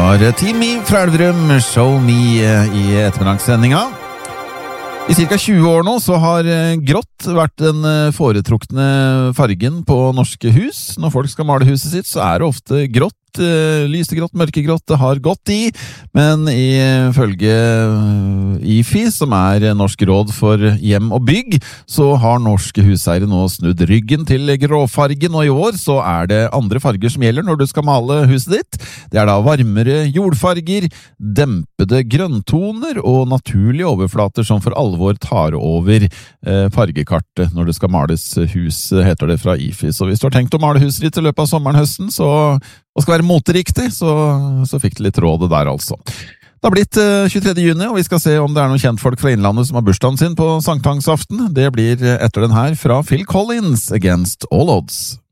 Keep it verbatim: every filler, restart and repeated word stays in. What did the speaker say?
har Team Me fra Elverum, Show Me i ettermiddagssendinga. I cirka tjue år nå så har grått vært den foretrukne fargen på norske hus. Når folk skal male huset sitt, så er det ofte grått, lysegrått, mørkegrått, det har gått i, men ifølge I F I, som er Norsk råd for hjem og bygg, så har norske huseiere nå snudd ryggen til gråfargen, og i år så er det andre farger som gjelder når du skal male huset ditt. Det er da varmere jordfarger, dempede grønntoner og naturlige overflater som for alvor tar over eh, fargekartet når det skal males hus, heter det fra I F I. Så hvis du har tenkt å male huset ditt i løpet av sommeren-høsten, så og skal være moteriktig, så, så fikk du litt rådet der altså. Det har blitt uh, tjuetredje juni, og vi skal se om det er noen kjentfolk fra Innlandet som har bursdagen sin på Sankthansaften. Det blir etter den her fra Phil Collins, Against All Odds.